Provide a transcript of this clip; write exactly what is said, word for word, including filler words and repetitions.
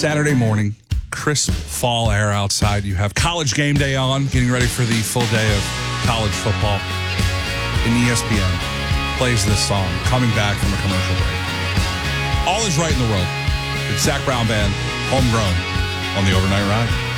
Saturday morning, crisp fall air outside. You have College Game Day on, getting ready for the full day of college football. And E S P N plays this song, coming back from a commercial break. All is right in the world. It's Zach Brown Band, homegrown, on the Overnight Ride.